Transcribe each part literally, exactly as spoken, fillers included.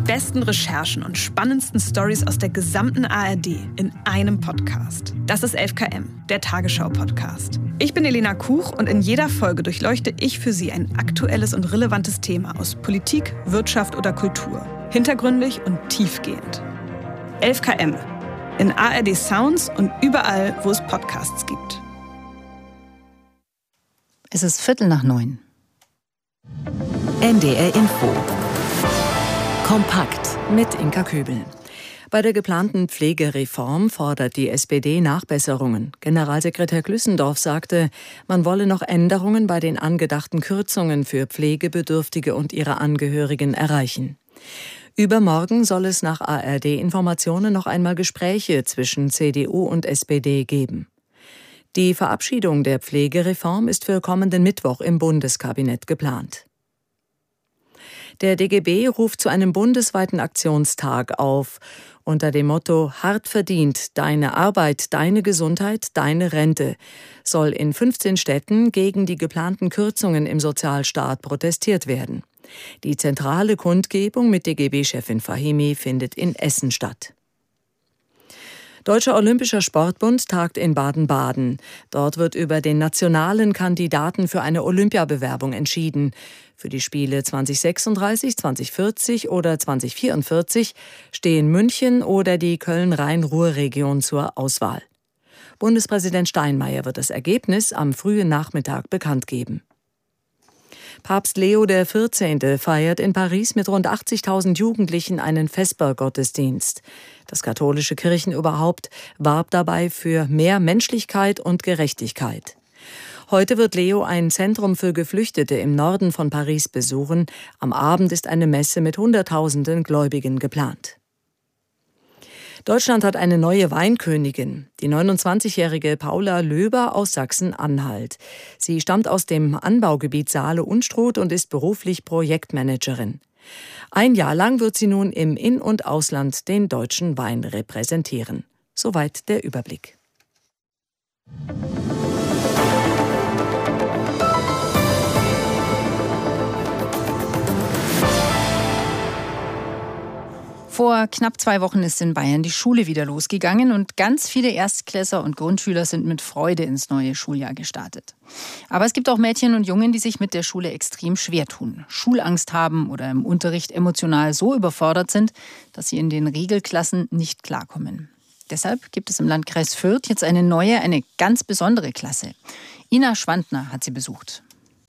besten Recherchen und spannendsten Stories aus der gesamten A R D in einem Podcast. Das ist elf K M, der Tagesschau-Podcast. Ich bin Elena Kuch und in jeder Folge durchleuchte ich für Sie ein aktuelles und relevantes Thema aus Politik, Wirtschaft oder Kultur. Hintergründig und tiefgehend. elf K M. In A R D Sounds und überall, wo es Podcasts gibt. Es ist Viertel nach neun. N D R Info. Kompakt mit Inka Köbel. Bei der geplanten Pflegereform fordert die S P D Nachbesserungen. Generalsekretär Glüssendorf sagte, man wolle noch Änderungen bei den angedachten Kürzungen für Pflegebedürftige und ihre Angehörigen erreichen. Übermorgen soll es nach A R D-Informationen noch einmal Gespräche zwischen C D U und S P D geben. Die Verabschiedung der Pflegereform ist für kommenden Mittwoch im Bundeskabinett geplant. Der D G B ruft zu einem bundesweiten Aktionstag auf. Unter dem Motto »Hart verdient, deine Arbeit, deine Gesundheit, deine Rente« soll in fünfzehn Städten gegen die geplanten Kürzungen im Sozialstaat protestiert werden. Die zentrale Kundgebung mit D G B-Chefin Fahimi findet in Essen statt. Deutscher Olympischer Sportbund tagt in Baden-Baden. Dort wird über den nationalen Kandidaten für eine Olympiabewerbung entschieden. Für die Spiele zwanzig sechsunddreißig, zwanzig vierzig oder zwanzig vierundvierzig stehen München oder die Köln-Rhein-Ruhr-Region zur Auswahl. Bundespräsident Steinmeier wird das Ergebnis am frühen Nachmittag bekannt geben. Papst Leo der vierzehnte feiert in Paris mit rund achtzigtausend Jugendlichen einen Vesper-Gottesdienst. Das katholische Kirchenoberhaupt warb dabei für mehr Menschlichkeit und Gerechtigkeit. Heute wird Leo ein Zentrum für Geflüchtete im Norden von Paris besuchen. Am Abend ist eine Messe mit Hunderttausenden Gläubigen geplant. Deutschland hat eine neue Weinkönigin, die neunundzwanzigjährige Paula Löber aus Sachsen-Anhalt. Sie stammt aus dem Anbaugebiet Saale-Unstrut und ist beruflich Projektmanagerin. Ein Jahr lang wird sie nun im In- und Ausland den deutschen Wein repräsentieren. Soweit der Überblick. Vor knapp zwei Wochen ist in Bayern die Schule wieder losgegangen und ganz viele Erstklässler und Grundschüler sind mit Freude ins neue Schuljahr gestartet. Aber es gibt auch Mädchen und Jungen, die sich mit der Schule extrem schwer tun, Schulangst haben oder im Unterricht emotional so überfordert sind, dass sie in den Regelklassen nicht klarkommen. Deshalb gibt es im Landkreis Fürth jetzt eine neue, eine ganz besondere Klasse. Ina Schwandner hat sie besucht.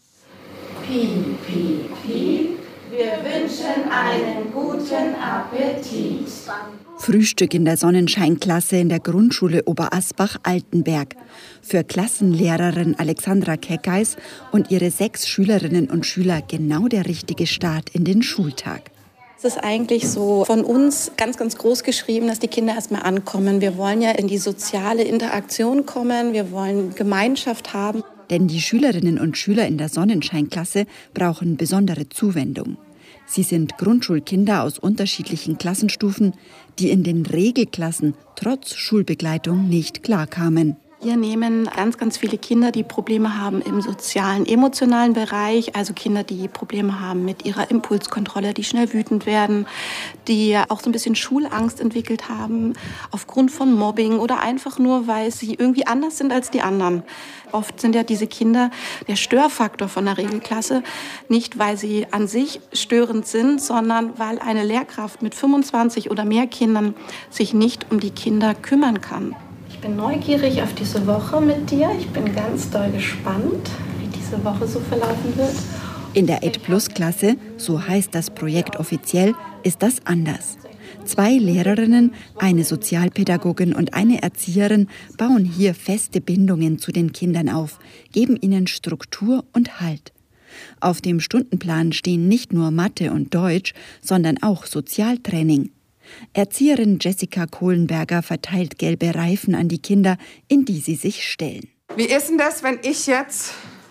Piep, piep, piep. Wir wünschen einen guten Appetit. Frühstück in der Sonnenscheinklasse in der Grundschule Oberasbach-Altenberg. Für Klassenlehrerin Alexandra Keckeis und ihre sechs Schülerinnen und Schüler genau der richtige Start in den Schultag. Es ist eigentlich so von uns ganz, ganz groß geschrieben, dass die Kinder erstmal ankommen. Wir wollen ja in die soziale Interaktion kommen, wir wollen Gemeinschaft haben. Denn die Schülerinnen und Schüler in der Sonnenscheinklasse brauchen besondere Zuwendung. Sie sind Grundschulkinder aus unterschiedlichen Klassenstufen, die in den Regelklassen trotz Schulbegleitung nicht klarkamen. Wir nehmen ganz, ganz viele Kinder, die Probleme haben im sozialen, emotionalen Bereich. Also Kinder, die Probleme haben mit ihrer Impulskontrolle, die schnell wütend werden, die auch so ein bisschen Schulangst entwickelt haben aufgrund von Mobbing oder einfach nur, weil sie irgendwie anders sind als die anderen. Oft sind ja diese Kinder der Störfaktor von der Regelklasse, nicht weil sie an sich störend sind, sondern weil eine Lehrkraft mit fünfundzwanzig oder mehr Kindern sich nicht um die Kinder kümmern kann. Ich bin neugierig auf diese Woche mit dir. Ich bin ganz doll gespannt, wie diese Woche so verlaufen wird. In der acht Plus Klasse, so heißt das Projekt offiziell, ist das anders. Zwei Lehrerinnen, eine Sozialpädagogin und eine Erzieherin bauen hier feste Bindungen zu den Kindern auf, geben ihnen Struktur und Halt. Auf dem Stundenplan stehen nicht nur Mathe und Deutsch, sondern auch Sozialtraining. Erzieherin Jessica Kohlenberger verteilt gelbe Reifen an die Kinder, in die sie sich stellen. Wie ist denn das, wenn ich jetzt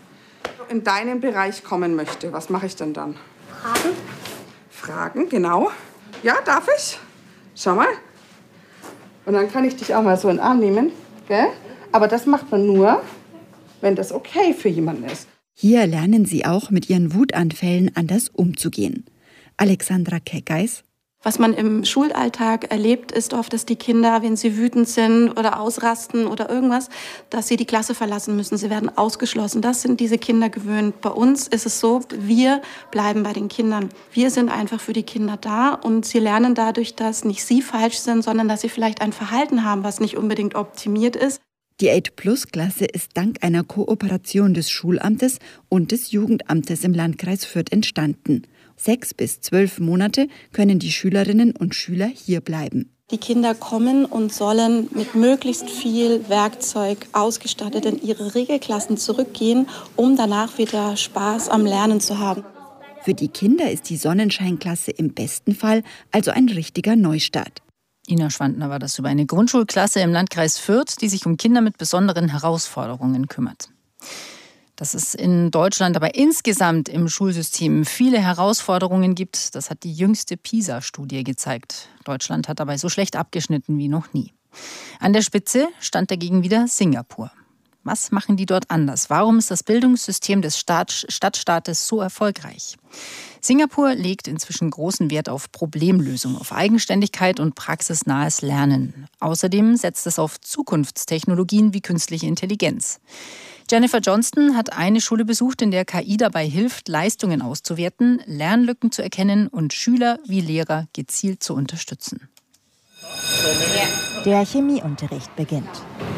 in deinen Bereich kommen möchte? Was mache ich denn dann? Fragen? Fragen, genau. Ja, darf ich? Schau mal. Und dann kann ich dich auch mal so in den Arm nehmen. Gell? Aber das macht man nur, wenn das okay für jemanden ist. Hier lernen sie auch mit ihren Wutanfällen anders umzugehen. Alexandra Keckeis. Was man im Schulalltag erlebt, ist oft, dass die Kinder, wenn sie wütend sind oder ausrasten oder irgendwas, dass sie die Klasse verlassen müssen. Sie werden ausgeschlossen. Das sind diese Kinder gewöhnt. Bei uns ist es so, wir bleiben bei den Kindern. Wir sind einfach für die Kinder da und sie lernen dadurch, dass nicht sie falsch sind, sondern dass sie vielleicht ein Verhalten haben, was nicht unbedingt optimiert ist. Die acht-Plus-Klasse ist dank einer Kooperation des Schulamtes und des Jugendamtes im Landkreis Fürth entstanden. Sechs bis zwölf Monate können die Schülerinnen und Schüler hier bleiben. Die Kinder kommen und sollen mit möglichst viel Werkzeug ausgestattet in ihre Regelklassen zurückgehen, um danach wieder Spaß am Lernen zu haben. Für die Kinder ist die Sonnenscheinklasse im besten Fall also ein richtiger Neustart. Ina Schwandner war das über eine Grundschulklasse im Landkreis Fürth, die sich um Kinder mit besonderen Herausforderungen kümmert. Dass es in Deutschland aber insgesamt im Schulsystem viele Herausforderungen gibt, das hat die jüngste PISA-Studie gezeigt. Deutschland hat dabei so schlecht abgeschnitten wie noch nie. An der Spitze stand dagegen wieder Singapur. Was machen die dort anders? Warum ist das Bildungssystem des Staat, Stadtstaates so erfolgreich? Singapur legt inzwischen großen Wert auf Problemlösung, auf Eigenständigkeit und praxisnahes Lernen. Außerdem setzt es auf Zukunftstechnologien wie künstliche Intelligenz. Jennifer Johnston hat eine Schule besucht, in der K I dabei hilft, Leistungen auszuwerten, Lernlücken zu erkennen und Schüler wie Lehrer gezielt zu unterstützen. Der Chemieunterricht beginnt.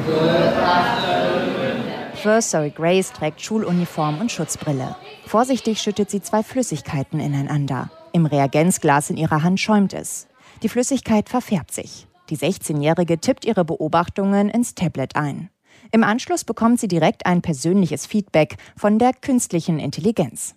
First Sorry Grace trägt Schuluniform und Schutzbrille. Vorsichtig schüttet sie zwei Flüssigkeiten ineinander. Im Reagenzglas in ihrer Hand schäumt es. Die Flüssigkeit verfärbt sich. Die sechzehnjährige tippt ihre Beobachtungen ins Tablet ein. Im Anschluss bekommt sie direkt ein persönliches Feedback von der künstlichen Intelligenz.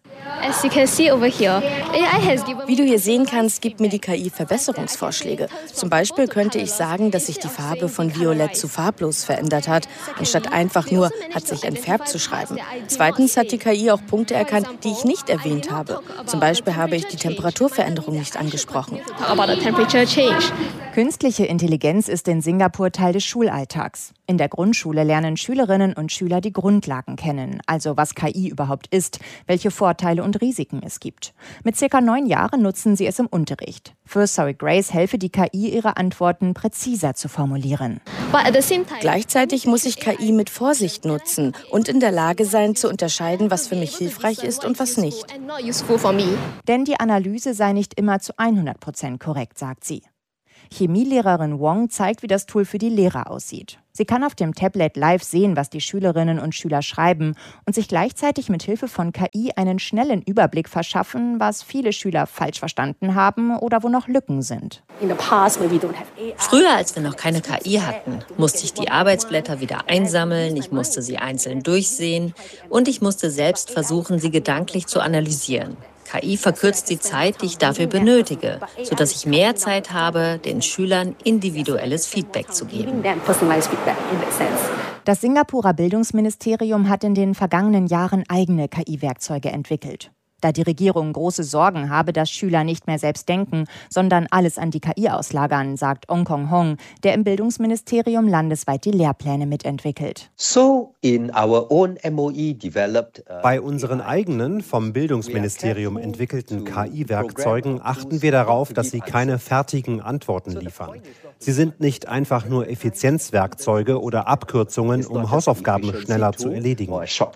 Wie du hier sehen kannst, gibt mir die K I Verbesserungsvorschläge. Zum Beispiel könnte ich sagen, dass sich die Farbe von violett zu farblos verändert hat, anstatt einfach nur hat sich entfärbt zu schreiben. Zweitens hat die K I auch Punkte erkannt, die ich nicht erwähnt habe. Zum Beispiel habe ich die Temperaturveränderung nicht angesprochen. Künstliche Intelligenz ist in Singapur Teil des Schulalltags. In der Grundschule lernen Schülerinnen und Schüler die Grundlagen kennen, also was K I überhaupt ist, welche Vorteile und Risiken es gibt. Mit circa neun Jahren nutzen sie es im Unterricht. First Sorry Grace helfe die K I, ihre Antworten präziser zu formulieren. Gleichzeitig muss ich K I mit Vorsicht nutzen und in der Lage sein, zu unterscheiden, was für mich hilfreich ist und was nicht. Denn die Analyse sei nicht immer zu hundert Prozent korrekt, sagt sie. Chemielehrerin Wong zeigt, wie das Tool für die Lehrer aussieht. Sie kann auf dem Tablet live sehen, was die Schülerinnen und Schüler schreiben und sich gleichzeitig mit Hilfe von K I einen schnellen Überblick verschaffen, was viele Schüler falsch verstanden haben oder wo noch Lücken sind. Früher, als wir noch keine K I hatten, musste ich die Arbeitsblätter wieder einsammeln, ich musste sie einzeln durchsehen und ich musste selbst versuchen, sie gedanklich zu analysieren. K I verkürzt die Zeit, die ich dafür benötige, sodass ich mehr Zeit habe, den Schülern individuelles Feedback zu geben. Das Singapurer Bildungsministerium hat in den vergangenen Jahren eigene K I-Werkzeuge entwickelt. Da die Regierung große Sorgen habe, dass Schüler nicht mehr selbst denken, sondern alles an die K I auslagern, sagt Ong Kong Hong, der im Bildungsministerium landesweit die Lehrpläne mitentwickelt. So in our own M O E developed, uh, Bei unseren eigenen, vom Bildungsministerium entwickelten K I-Werkzeugen achten wir darauf, dass sie keine fertigen Antworten liefern. Sie sind nicht einfach nur Effizienzwerkzeuge oder Abkürzungen, um Hausaufgaben schneller zu erledigen.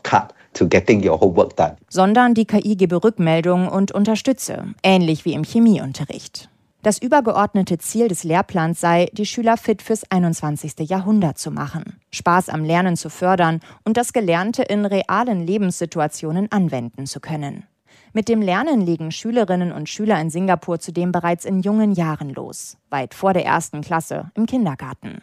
Sondern die K I gebe Rückmeldung und unterstütze, ähnlich wie im Chemieunterricht. Das übergeordnete Ziel des Lehrplans sei, die Schüler fit fürs einundzwanzigste Jahrhundert zu machen, Spaß am Lernen zu fördern und das Gelernte in realen Lebenssituationen anwenden zu können. Mit dem Lernen legen Schülerinnen und Schüler in Singapur zudem bereits in jungen Jahren los, weit vor der ersten Klasse im Kindergarten.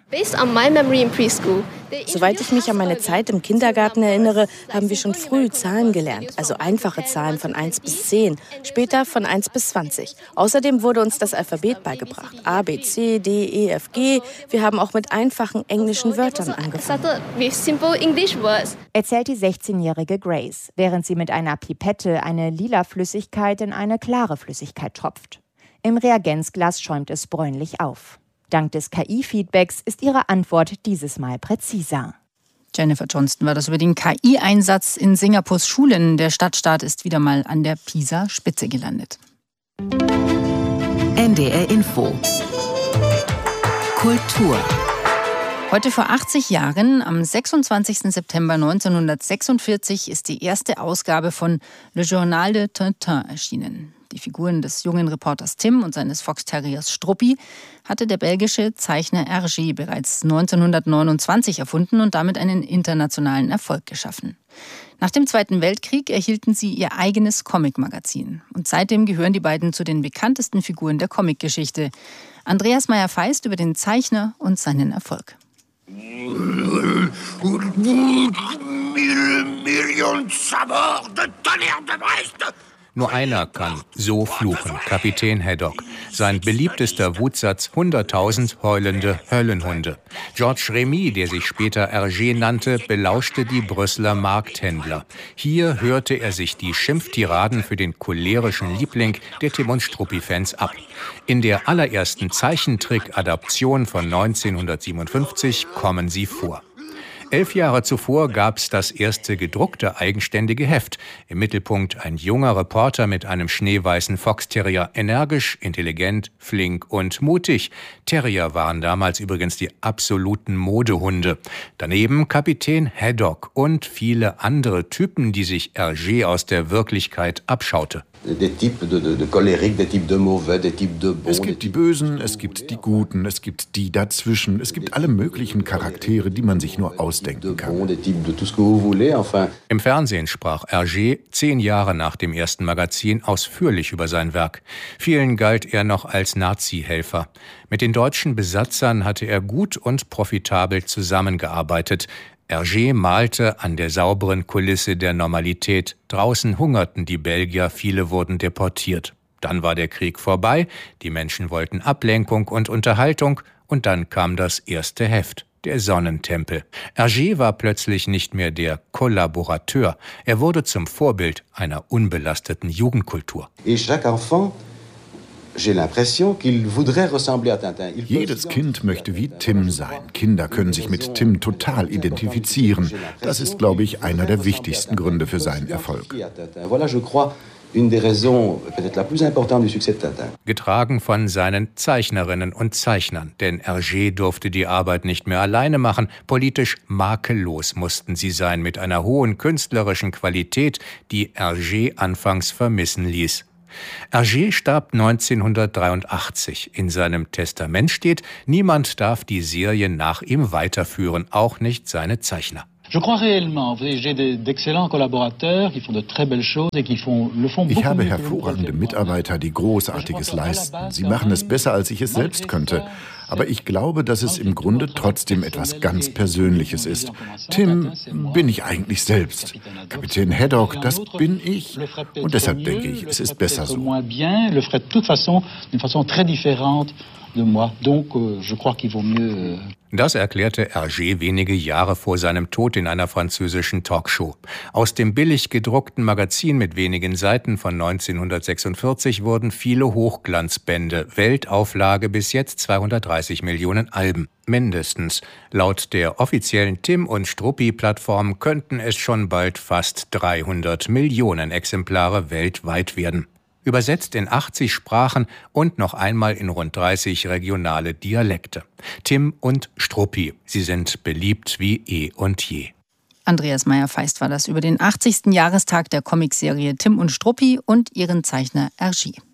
Soweit ich mich an meine Zeit im Kindergarten erinnere, haben wir schon früh Zahlen gelernt, also einfache Zahlen von eins bis zehn, später von eins bis zwanzig. Außerdem wurde uns das Alphabet beigebracht, A, B, C, D, E, F, G. Wir haben auch mit einfachen englischen Wörtern angefangen. Erzählt die sechzehnjährige Grace, während sie mit einer Pipette eine lila Flüssigkeit in eine klare Flüssigkeit tropft. Im Reagenzglas schäumt es bräunlich auf. Dank des K I-Feedbacks ist ihre Antwort dieses Mal präziser. Jennifer Johnston war das über den K I-Einsatz in Singapurs Schulen. Der Stadtstaat ist wieder mal an der PISA-Spitze gelandet. N D R Info. Kultur. Heute vor achtzig Jahren, am sechsundzwanzigsten September neunzehnhundertsechsundvierzig, ist die erste Ausgabe von Le Journal de Tintin erschienen. Die Figuren des jungen Reporters Tim und seines Foxterriers Struppi hatte der belgische Zeichner Hergé bereits neunzehnhundertneunundzwanzig erfunden und damit einen internationalen Erfolg geschaffen. Nach dem Zweiten Weltkrieg erhielten sie ihr eigenes Comic-Magazin. Und seitdem gehören die beiden zu den bekanntesten Figuren der Comicgeschichte. Andreas Meyer-Feist über den Zeichner und seinen Erfolg. Nur einer kann so fluchen, Kapitän Haddock. Sein beliebtester Wutsatz: hunderttausend heulende Höllenhunde. Georges Remy, der sich später Hergé nannte, belauschte die Brüsseler Markthändler. Hier hörte er sich die Schimpftiraden für den cholerischen Liebling der Tim und Struppi-Fans ab. In der allerersten Zeichentrick-Adaption von neunzehnhundertsiebenundfünfzig kommen sie vor. Elf Jahre zuvor gab es das erste gedruckte eigenständige Heft. Im Mittelpunkt ein junger Reporter mit einem schneeweißen Foxterrier. Energisch, intelligent, flink und mutig. Terrier waren damals übrigens die absoluten Modehunde. Daneben Kapitän Haddock und viele andere Typen, die sich Hergé aus der Wirklichkeit abschaute. Es gibt die Bösen, es gibt die Guten, es gibt die dazwischen, es gibt alle möglichen Charaktere, die man sich nur ausdenken kann. Im Fernsehen sprach Hergé zehn Jahre nach dem ersten Magazin ausführlich über sein Werk. Vielen galt er noch als Nazi-Helfer. Mit den deutschen Besatzern hatte er gut und profitabel zusammengearbeitet. Hergé malte an der sauberen Kulisse der Normalität. Draußen hungerten die Belgier, viele wurden deportiert. Dann war der Krieg vorbei, die Menschen wollten Ablenkung und Unterhaltung und dann kam das erste Heft, der Sonnentempel. Hergé war plötzlich nicht mehr der Kollaborateur, er wurde zum Vorbild einer unbelasteten Jugendkultur. Jedes Kind möchte wie Tim sein. Kinder können sich mit Tim total identifizieren. Das ist, glaube ich, einer der wichtigsten Gründe für seinen Erfolg. Getragen von seinen Zeichnerinnen und Zeichnern, denn Hergé durfte die Arbeit nicht mehr alleine machen. Politisch makellos mussten sie sein, mit einer hohen künstlerischen Qualität, die Hergé anfangs vermissen ließ. Hergé starb neunzehnhundertdreiundachtzig. In seinem Testament steht, niemand darf die Serie nach ihm weiterführen, auch nicht seine Zeichner. Ich habe hervorragende Mitarbeiter, die Großartiges leisten. Sie machen es besser, als ich es selbst könnte. Aber ich glaube, dass es im Grunde trotzdem etwas ganz Persönliches ist. Tim bin ich eigentlich selbst. Kapitän Haddock, das bin ich. Und deshalb denke ich, es ist besser so. Das erklärte Hergé wenige Jahre vor seinem Tod in einer französischen Talkshow. Aus dem billig gedruckten Magazin mit wenigen Seiten von neunzehnhundertsechsundvierzig wurden viele Hochglanzbände, Weltauflage bis jetzt zweihundertdreißig Millionen Alben. Mindestens. Laut der offiziellen Tim und Struppi-Plattform könnten es schon bald fast dreihundert Millionen Exemplare weltweit werden. Übersetzt in achtzig Sprachen und noch einmal in rund dreißig regionale Dialekte. Tim und Struppi, sie sind beliebt wie eh und je. Andreas Meyer-Feist war das über den achtzigsten Jahrestag der Comicserie Tim und Struppi und ihren Zeichner Hergé.